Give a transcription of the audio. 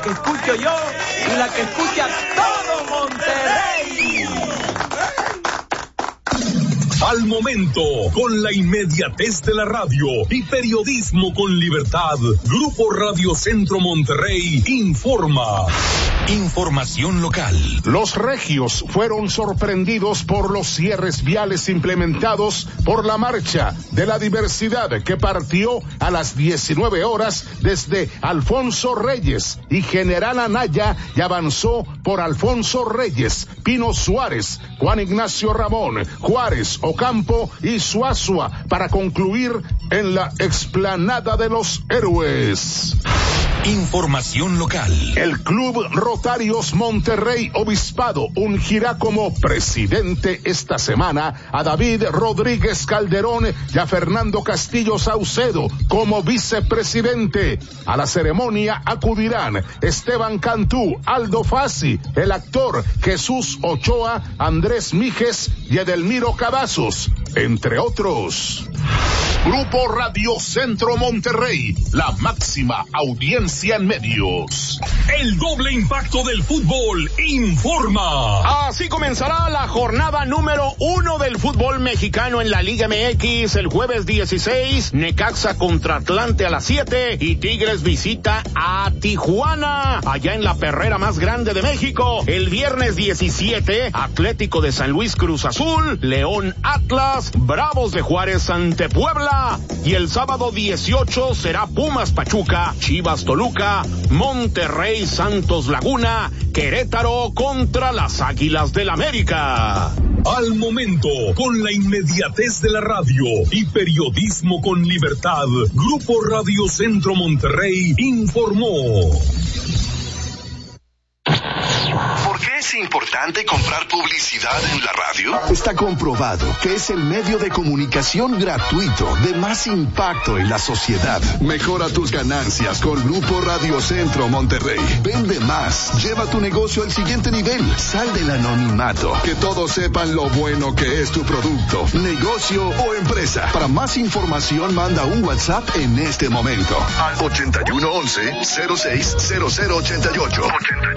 que escucho yo y la que escucha todo Monterrey. Al momento, con la inmediatez de la radio y periodismo con libertad, Grupo Radio Centro Monterrey informa. Información local. Los regios fueron sorprendidos por los cierres viales implementados por la Marcha de la Diversidad, que partió a las 19 horas desde Alfonso Reyes y General Anaya y avanzó por Alfonso Reyes, Pino Suárez, Juan Ignacio Ramón, Juárez, Ocampo y Suazua para concluir en la explanada de los Héroes. Información local. El Club Rotarios Monterrey Obispado ungirá como presidente esta semana a David Rodríguez Calderón y a Fernando Castillo Saucedo como vicepresidente. A la ceremonia acudirán Esteban Cantú, Aldo Fassi, el actor Jesús Ochoa, Andrés Mijes y Edelmiro Cavazos, entre otros. Grupo Radio Centro Monterrey, la máxima audiencia en medios. El doble impacto del fútbol informa. Así comenzará la jornada número 1 del fútbol mexicano en la Liga MX el jueves 16, Necaxa contra Atlante a las 7 y Tigres visita a Tijuana, allá en la perrera más grande de México. El viernes 17, Atlético de San Luis Cruz Azul, León Atlas, Bravos de Juárez ante Puebla. Y el sábado 18 será Pumas Pachuca, Chivas Toluca, Monterrey Santos Laguna, Querétaro contra las Águilas del América. Al momento, con la inmediatez de la radio y periodismo con libertad, Grupo Radio Centro Monterrey informó. ¿Por qué es importante comprar publicidad en la radio? Está comprobado que es el medio de comunicación gratuito de más impacto en la sociedad. Mejora tus ganancias con Grupo Radio Centro Monterrey. Vende más. Lleva tu negocio al siguiente nivel. Sal del anonimato. Que todos sepan lo bueno que es tu producto, negocio o empresa. Para más información, manda un WhatsApp en este momento al 8111-060088.